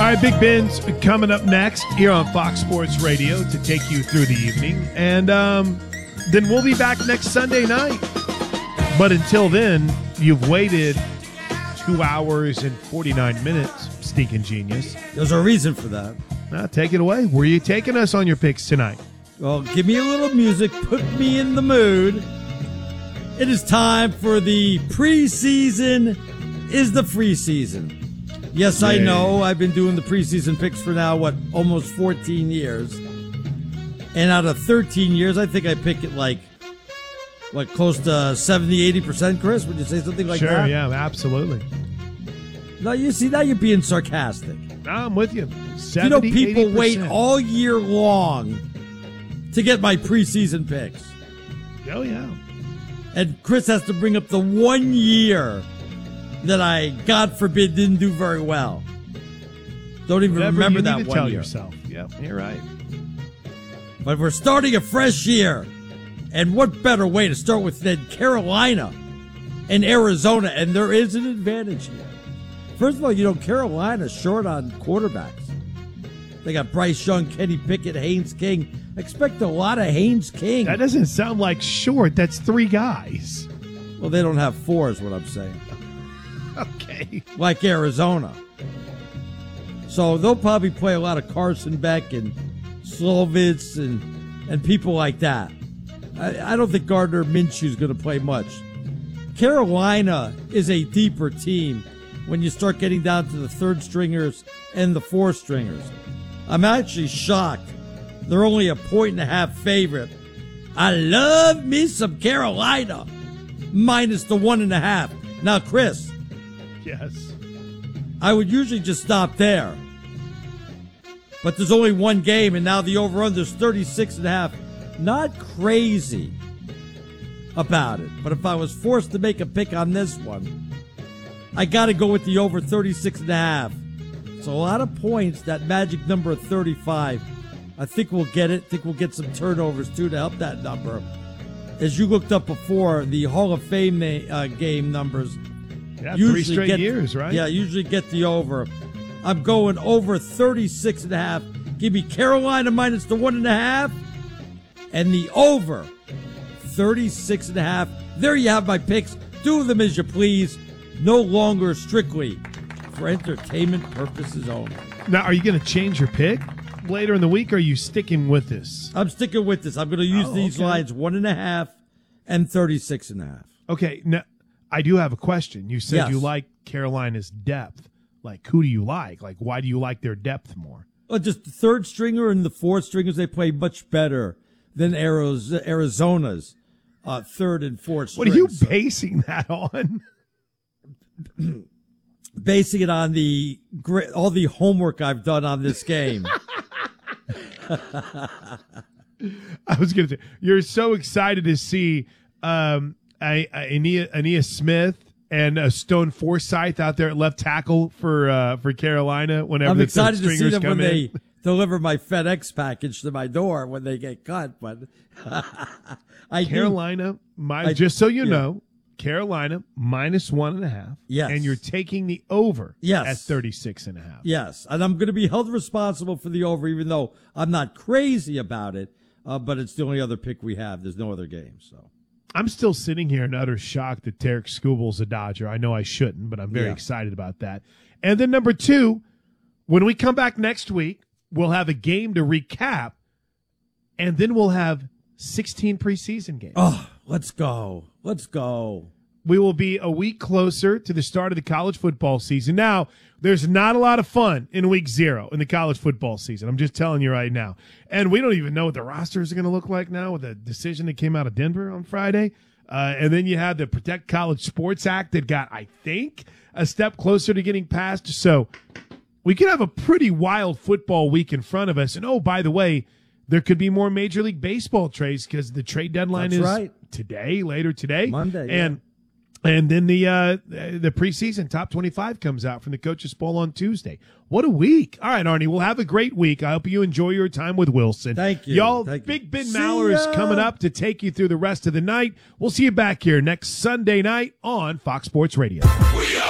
right, Big Ben's coming up next here on Fox Sports Radio to take you through the evening. And then we'll be back next Sunday night. But until then, you've waited 2 hours and 49 minutes, Stinking Genius. There's a reason for that. Take it away. Where are you taking us on your picks tonight? Well, give me a little music. Put me in the mood. It is time for the preseason is the free season. Yes, I know. I've been doing the preseason picks for now, almost 14 years. And out of 13 years, I think I pick it like close to 70, 80%, Chris? Would you say something like that? Sure, yeah, absolutely. No, you see, now you're being sarcastic. No, I'm with you. 70, people 80%. wait all year long to get my preseason picks. Oh, yeah. And Chris has to bring up the 1 year that I, God forbid, didn't do very well. Don't even remember that 1 year. Tell yourself. Yep, you're right. But we're starting a fresh year. And what better way to start with than Carolina and Arizona? And there is an advantage here. First of all, Carolina's short on quarterbacks. They got Bryce Young, Kenny Pickett, Haynes King. Expect a lot of Haynes King. That doesn't sound like short. That's 3 guys. Well, they don't have 4 is what I'm saying. Okay. Like Arizona. So they'll probably play a lot of Carson Beck and Slovitz and people like that. I don't think Gardner Minshew's going to play much. Carolina is a deeper team when you start getting down to the 3rd stringers and the 4th stringers. I'm actually shocked. They're only a 1.5 favorite. I love me some Carolina. Minus the 1.5. Now, Chris. Yes. I would usually just stop there. But there's only one game, and now the over-under's 36.5. Not crazy about it. But if I was forced to make a pick on this one, I got to go with the over 36.5. It's a lot of points, that magic number of 35. I think we'll get it. I think we'll get some turnovers, too, to help that number. As you looked up before, the Hall of Fame game numbers. Yeah, 3 straight years, right? Yeah, usually get the over. I'm going over 36.5. Give me Carolina minus the 1.5 and the over 36.5. There you have my picks. Do them as you please. No longer strictly for entertainment purposes only. Now, are you going to change your pick later in the week, or are you sticking with this? I'm sticking with this. I'm going to use these lines 1.5 and 36.5. Okay, now I do have a question. You said Yes. you like Carolina's depth. Like, who do you like? Like, why do you like their depth more? Well, just the 3rd stringer and the 4th stringers, they play much better than Arizona's 3rd and 4th strings. What are you basing that on? Basing it on all the homework I've done on this game. I was going to say, you're so excited to see Ania Smith and Stone Forsythe out there at left tackle for Carolina. Whenever I'm the excited to see them come when in. they deliver my FedEx package to my door when they get cut. But Carolina, just so you know, Carolina minus 1.5. Yes. And you're taking the over Yes. at 36.5. Yes. And I'm going to be held responsible for the over, even though I'm not crazy about it. But it's the only other pick we have. There's no other game. So I'm still sitting here in utter shock that Tarek Skubal's a Dodger. I know I shouldn't, but I'm very excited about that. And then number 2, when we come back next week, we'll have a game to recap, and then we'll have 16 preseason games. Oh, let's go. Let's go. We will be a week closer to the start of the college football season. Now, there's not a lot of fun in week 0 in the college football season. I'm just telling you right now. And we don't even know what the rosters are going to look like now with the decision that came out of Denver on Friday. And then you have the Protect College Sports Act that got, I think, a step closer to getting passed. So we could have a pretty wild football week in front of us. And, oh, by the way, there could be more Major League Baseball trades because the trade deadline is today, later today. Monday, And then the preseason top 25 comes out from the Coaches Bowl on Tuesday. What a week. All right, Arnie, we'll have a great week. I hope you enjoy your time with Wilson. Thank you. Y'all, Thank you. Big Ben Maller is coming up to take you through the rest of the night. We'll see you back here next Sunday night on Fox Sports Radio.